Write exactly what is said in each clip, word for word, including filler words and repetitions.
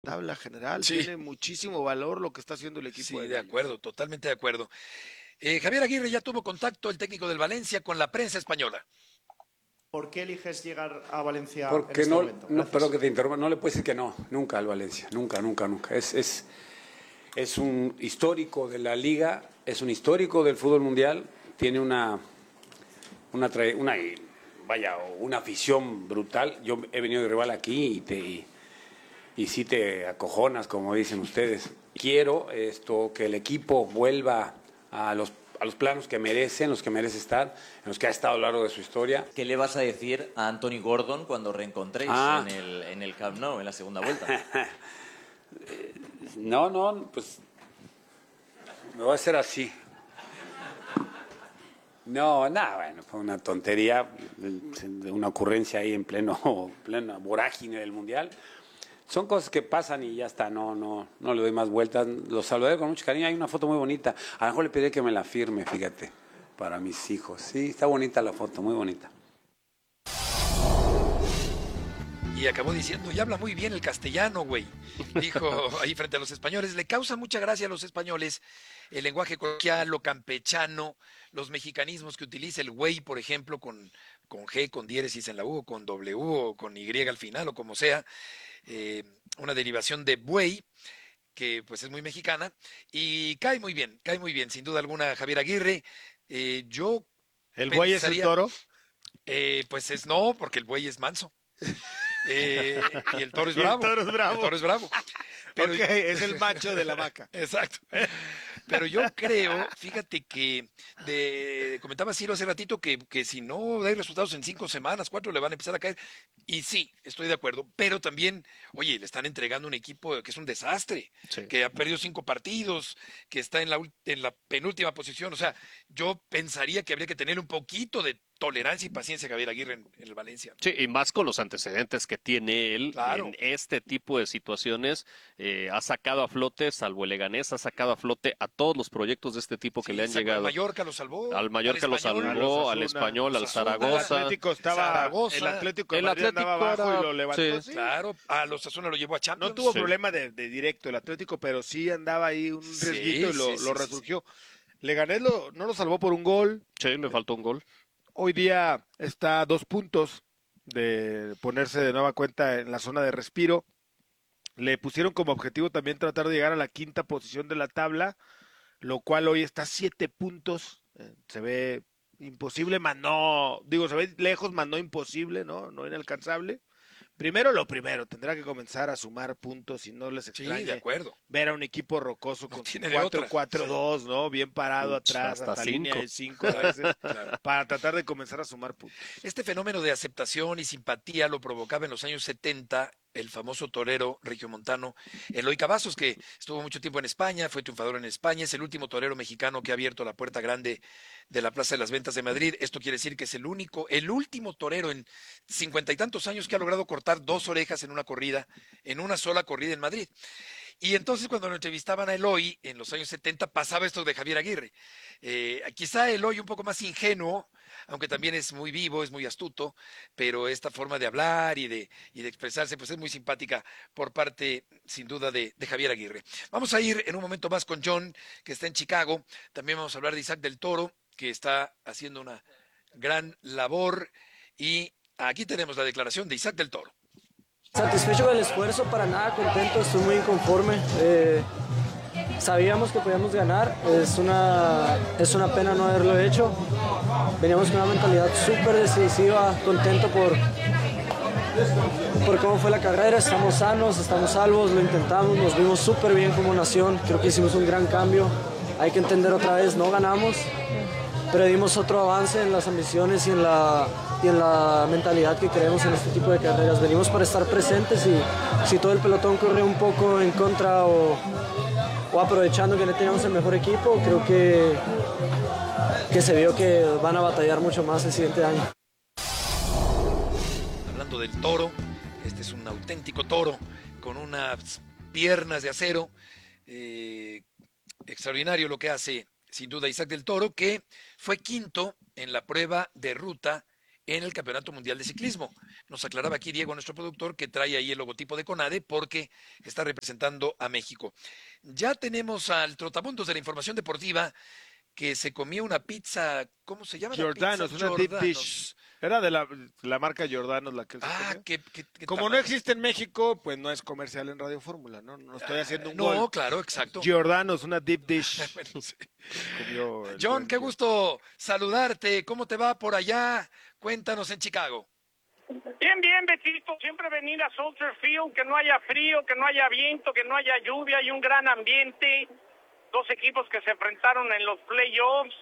tabla general. Sí, Tiene muchísimo valor lo que está haciendo el equipo sí, de de Gallos. acuerdo, totalmente de acuerdo. Eh, Javier Aguirre ya tuvo contacto, el técnico del Valencia, con la prensa española. ¿Por qué eliges llegar a Valencia en Porque este no, momento? no, perdón Gracias. que te interrumpa, no le puedes decir que no, nunca al Valencia, nunca, nunca, nunca. Es, es, es un histórico de la liga, es un histórico del fútbol mundial, tiene una, una, una vaya, una afición brutal. Yo he venido de rival aquí y te y, y sí te acojonas, como dicen ustedes. Quiero esto que el equipo vuelva a los a los planos que merecen, los que merece estar, en los que ha estado a lo largo de su historia. ¿Qué le vas a decir a Anthony Gordon cuando reencontréis Ah. en el, en el Camp Nou, en la segunda vuelta? No, no, pues me va a hacer así. No, nada, bueno, fue una tontería, una ocurrencia ahí en pleno, plena vorágine del Mundial. Son cosas que pasan y ya está, no, no, no le doy más vueltas. Los saludaré con mucho cariño, hay una foto muy bonita. A lo mejor le pediré que me la firme, fíjate, para mis hijos. Sí, está bonita la foto, muy bonita. Y acabó diciendo, y habla muy bien el castellano, güey. Dijo ahí frente a los españoles, le causa mucha gracia a los españoles el lenguaje coloquial, lo campechano, los mexicanismos que utiliza el güey, por ejemplo, con, con G, con diéresis en la U, o con W, o con Y al final, o como sea. Eh, una derivación de buey, que pues es muy mexicana, y cae muy bien, cae muy bien, sin duda alguna, Javier Aguirre. Eh, yo ¿El buey es el pensaría, toro? eh, pues es no, porque el buey es manso. Eh, y el toro es Y el bravo. toro es bravo. El toro es bravo. Pero, Ok, es el macho de la vaca. exacto. Pero yo creo, fíjate que de, comentaba Ciro hace ratito que, que si no da resultados en cinco semanas, cuatro le van a empezar a caer. Y sí, estoy de acuerdo. Pero también, oye, le están entregando un equipo que es un desastre, Sí. que ha perdido cinco partidos, que está en la, ul- en la penúltima posición. O sea, yo pensaría que habría que tener un poquito de tolerancia y paciencia a Javier Aguirre en, en el Valencia. Sí, y más con los antecedentes que tiene él Claro. en este tipo de situaciones, eh, ha sacado a flote, salvo el Leganés, ha sacado a flote a todos los proyectos de este tipo que Sí, le han sacó al llegado. Mallorca, lo salvó. Al Mallorca lo Español, A los salvó, al Asuna, Español, al los Asuna, El Zaragoza. Atlético estaba, Zaragoza. el Atlético de El Madrid andaba Atlético abajo era- y lo levantó, sí. sí. Claro, a los Asuna lo llevó a No Champions. tuvo Sí. problema de, de directo el Atlético, pero sí andaba ahí un Sí, riesguito y lo, sí, lo sí, sí, resurgió. Leganés lo, no lo salvó por un gol. Sí, le faltó un gol. Hoy día está a dos puntos de ponerse de nueva cuenta en la zona de respiro. Le pusieron como objetivo también tratar de llegar a la quinta posición de la tabla, lo cual hoy está a siete puntos. Eh, se ve imposible, más no, digo, se ve lejos, más no imposible, ¿no? No inalcanzable. Primero lo primero, tendrá que comenzar a sumar puntos y no les Sí, de extrañe acuerdo. ver a un equipo rocoso No con tiene de cuatro otra. cuatro dos, ¿no? Bien parado Uch, atrás, hasta hasta, línea cinco. de cinco a veces, Claro. para tratar de comenzar a sumar puntos. Este fenómeno de aceptación y simpatía lo provocaba en los años setenta el famoso torero regiomontano Eloy Cavazos, que estuvo mucho tiempo en España, fue triunfador en España, es el último torero mexicano que ha abierto la puerta grande de la Plaza de las Ventas de Madrid. Esto quiere decir que es el único, el último torero en cincuenta y tantos años que ha logrado cortar dos orejas en una corrida, en una sola corrida en Madrid. Y entonces cuando lo entrevistaban a Eloy en los años setenta pasaba esto de Javier Aguirre. Eh, quizá Eloy un poco más ingenuo, aunque también es muy vivo, es muy astuto, pero esta forma de hablar y de, y de expresarse pues es muy simpática por parte sin duda de, de Javier Aguirre. Vamos a ir en un momento más con John, que está en Chicago. También vamos a hablar de Isaac del Toro, que está haciendo una gran labor. Y aquí tenemos la declaración de Isaac del Toro. Satisfecho del esfuerzo, para nada contento, estoy muy inconforme. Eh, sabíamos que podíamos ganar, es una, es una pena no haberlo hecho. Veníamos con una mentalidad súper decisiva, contento por, por cómo fue la carrera, estamos sanos, estamos salvos, lo intentamos, nos vimos súper bien como nación, creo que hicimos un gran cambio. Hay que entender otra vez, no ganamos, pero dimos otro avance en las ambiciones y en la, y en la mentalidad que creemos en este tipo de carreras. Venimos para estar presentes y si todo el pelotón corre un poco en contra o, o aprovechando que no teníamos el mejor equipo, creo que, que se vio que van a batallar mucho más el siguiente año. Hablando del toro, este es un auténtico toro con unas piernas de acero. Eh, extraordinario lo que hace sin duda Isaac del Toro, que fue quinto en la prueba de ruta en el Campeonato Mundial de Ciclismo. Nos aclaraba aquí Diego, nuestro productor, que trae ahí el logotipo de CONADE porque está representando a México. Ya tenemos al trotamundos de la información deportiva que se comió una pizza, ¿cómo se llama? Giordano's, una deep dish. Era de la, la marca Giordano's la que él se Ah, comió. qué, qué, qué Como no tamaño. existe en México, pues no es comercial en Radio Fórmula, ¿no? No estoy haciendo un No, gol. claro, exacto. Giordano's, una deep dish. Bueno, sí. Comió el John, buen qué Gio- gusto saludarte. ¿Cómo te va por allá? Cuéntanos en Chicago. Bien, bien, Betito. Siempre venir a Soldier Field, que no haya frío, que no haya viento, que no haya lluvia y un gran ambiente. Dos equipos que se enfrentaron en los playoffs.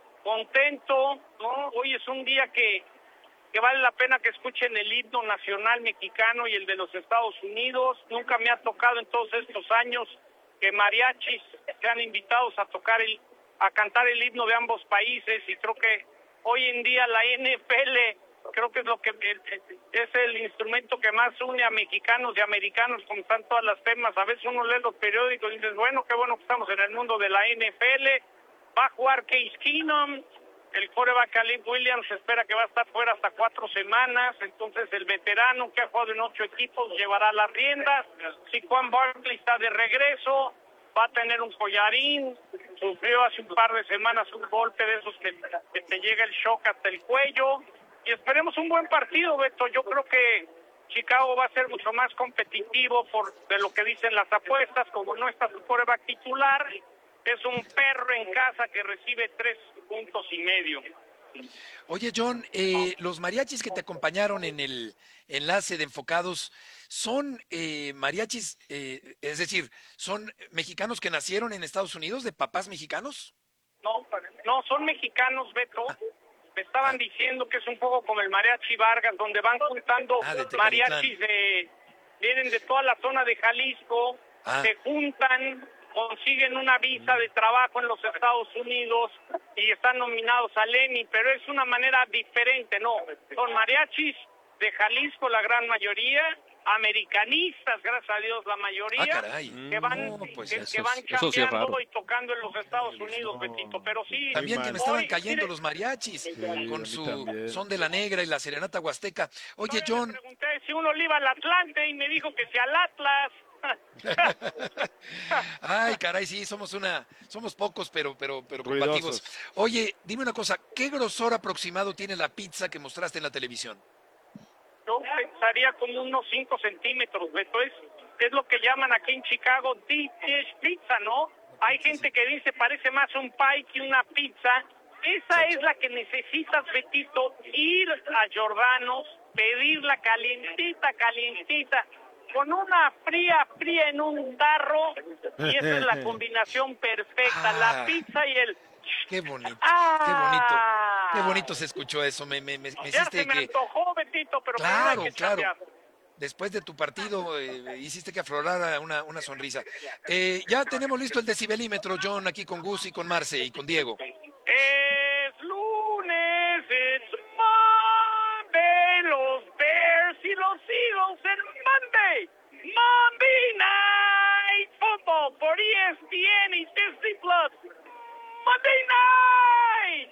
Contento, ¿no? Hoy es un día que, que vale la pena que escuchen el himno nacional mexicano y el de los Estados Unidos. Nunca me ha tocado en todos estos años que mariachis sean invitados a tocar el, a cantar el himno de ambos países, y creo que hoy en día la N F L creo que es lo que es el instrumento que más une a mexicanos y americanos, como están todas las temas. A veces uno lee los periódicos y dices, bueno, qué bueno que estamos en el mundo de la N F L. Va a jugar Case Keenum, el quarterback Caleb Williams se espera que va a estar fuera hasta cuatro semanas, entonces el veterano que ha jugado en ocho equipos llevará las riendas. Si Juan Barkley está de regreso, va a tener un collarín, sufrió hace un par de semanas un golpe de esos que, que te llega el shock hasta el cuello, y esperemos un buen partido, Beto. Yo creo que Chicago va a ser mucho más competitivo por de lo que dicen las apuestas, como no está su quarterback titular. Es un perro en casa que recibe tres puntos y medio. Oye, John, eh, los mariachis que te acompañaron en el enlace de Enfocados, ¿son eh, mariachis, eh, es decir, son mexicanos que nacieron en Estados Unidos, de papás mexicanos? No, no, son mexicanos, Beto. Me estaban diciendo que es un poco como el Mariachi Vargas, donde van juntando Ah, de Tecalitlán. mariachis de... Vienen de toda la zona de Jalisco, Ah. se juntan, consiguen una visa de trabajo en los Estados Unidos y están nominados al Emmy, pero es una manera diferente, ¿no? Son mariachis de Jalisco la gran mayoría, americanistas, gracias a Dios la mayoría, Ah, caray. que van, No, pues que, eso que van es- eso sí es cambiando raro. y tocando en los Estados Unidos, Betito, pero sí. También que mal. me estaban Hoy, cayendo mire, los mariachis a con mí su también. son de la negra y la serenata huasteca. Oye, todavía John, le pregunté si uno le iba al Atlante y me dijo que si al Atlas. ay, caray, sí, somos una, somos pocos, pero, pero, pero Ruidosos. combativos. Oye, dime una cosa, ¿qué grosor aproximado tiene la pizza que mostraste en la televisión? Yo pensaría como unos cinco centímetros, Beto. Es, es lo que llaman aquí en Chicago deep dish pizza, ¿no? Hay gente que dice parece más un pie que una pizza. Esa es la que necesitas, Betito, ir a Giordano's, pedirla calientita, calientita, con una fría, fría en un tarro, y esa es la combinación perfecta, la Ah. pizza y el... Qué bonito, ¡Ah! qué bonito, qué bonito se escuchó eso. Me, me, me, me Ya hiciste se me que antojó, Betito, pero primero Claro, hay que claro. chambear. después de tu partido eh, hiciste que aflorara una, una sonrisa. Eh, ya tenemos listo el decibelímetro, John, aquí con Gus y con Marce y con Diego. Es lunes, it's Monday, los Bears y los Eagles en Monday, Monday Night Football por E S P N y Disney Plus, Monday Night.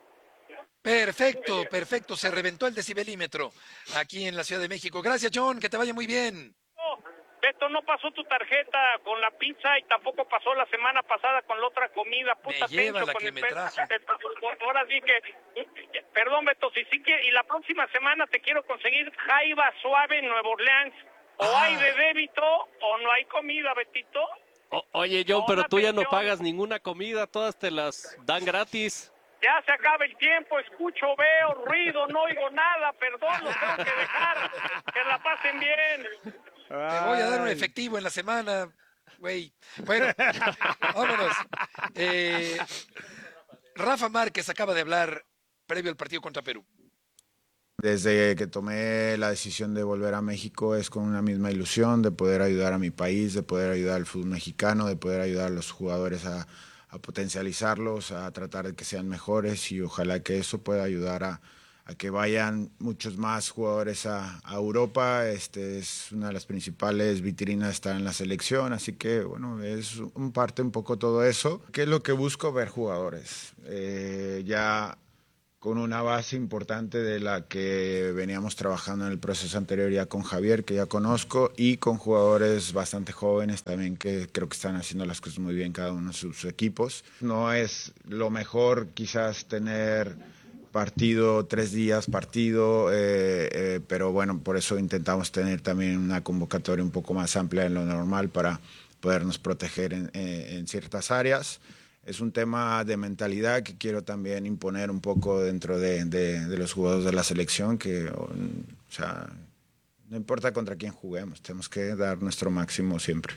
Perfecto, perfecto, se reventó el decibelímetro aquí en la Ciudad de México. Gracias, John, que te vaya muy bien. Oh, Beto, no pasó tu tarjeta con la pizza y tampoco pasó la semana pasada con la otra comida. Puta, Me lleva Pencho, la con que el me pe- trajo. Ahora sí que, perdón, Beto, si sí que, y la próxima semana te quiero conseguir jaiba suave en Nueva Orleans. O Ah. hay de débito o no hay comida, Betito. O- oye, John, No, pero una tú ya no pensión. pagas ninguna comida, todas te las dan gratis. Ya se acaba el tiempo, escucho, veo, ruido, no oigo nada, perdón, los tengo que dejar. Que la pasen bien. Te voy a dar un efectivo en la semana, güey. Bueno, vámonos. Eh, Rafa Márquez acaba de hablar previo al partido contra Perú. Desde que tomé la decisión de volver a México es con una misma ilusión de poder ayudar a mi país, de poder ayudar al fútbol mexicano, de poder ayudar a los jugadores a, a potencializarlos, a tratar de que sean mejores y ojalá que eso pueda ayudar a, a que vayan muchos más jugadores a, a Europa. Este es una de las principales vitrinas estar en la selección, así que bueno, es un parte un poco todo eso. ¿Qué es lo que busco? Ver jugadores. Eh, ya con una base importante de la que veníamos trabajando en el proceso anterior ya con Javier, que ya conozco, y con jugadores bastante jóvenes también que creo que están haciendo las cosas muy bien cada uno de sus equipos. No es lo mejor quizás tener partido, tres días partido, eh, eh, pero bueno, por eso intentamos tener también una convocatoria un poco más amplia de lo normal para podernos proteger en, en, en ciertas áreas. Es un tema de mentalidad que quiero también imponer un poco dentro de, de, de los jugadores de la selección, que, o sea, no importa contra quién juguemos, tenemos que dar nuestro máximo siempre.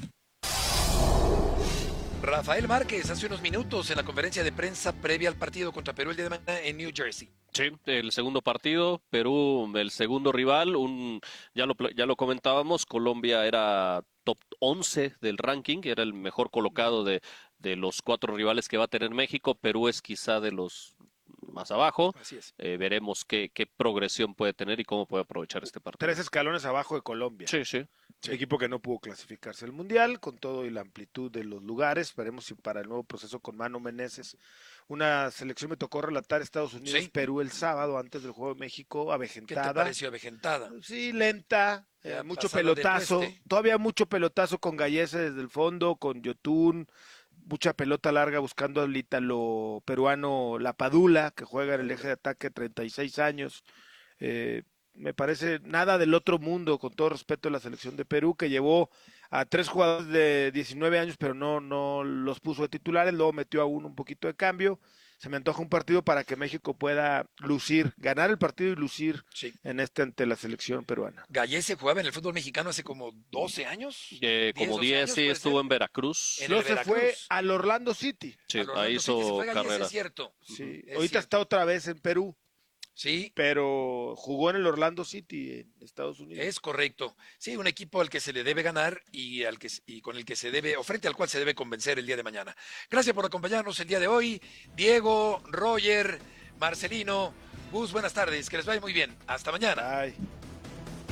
Rafael Márquez, hace unos minutos en la conferencia de prensa previa al partido contra Perú el día de mañana en New Jersey. Sí, el segundo partido, Perú, el segundo rival, un ya lo, ya lo comentábamos, Colombia era top once del ranking, era el mejor colocado de, de los cuatro rivales que va a tener México. Perú es quizá de los más abajo. Así es. Eh, veremos qué, qué progresión puede tener y cómo puede aprovechar este partido. Tres escalones abajo de Colombia. Sí, sí. Sí. Equipo que no pudo clasificarse al Mundial, con todo y la amplitud de los lugares. Esperemos si para el nuevo proceso con Mano Meneses. Una selección me tocó relatar Estados Unidos, Sí. Perú el sábado antes del Juego de México, ¿Qué avejentada. te pareció avejentada? Sí, lenta, eh, Ya mucho pasada de pelotazo. tueste. Todavía mucho pelotazo con Gallese desde el fondo, con Yotun. Mucha pelota larga buscando al ítalo peruano La Padula, que juega en el eje de ataque, treinta y seis años. Eh, me parece nada del otro mundo, con todo respeto a la selección de Perú, que llevó a tres jugadores de diecinueve años, pero no, no los puso de titulares, luego metió a uno un poquito de cambio. Se me antoja un partido para que México pueda lucir, ganar el partido y lucir Sí. en este ante la selección peruana. Gallese jugaba en el fútbol mexicano hace como doce años. Eh, como doce diez, años, sí, puede estuvo ser. en Veracruz. En Luego el se fue Veracruz. al Orlando City. Sí, A Orlando ahí City se hizo fue Gallese, carrera. es cierto. Sí. Es Ahorita cierto. está otra vez en Perú, Sí, pero jugó en el Orlando City en Estados Unidos. es correcto. Sí, un equipo al que se le debe ganar y al que y con el que se debe, o frente al cual se debe convencer el día de mañana. Gracias por acompañarnos el día de hoy. Diego, Roger, Marcelino, Gus, buenas tardes. Que les vaya muy bien. Hasta mañana. Ay.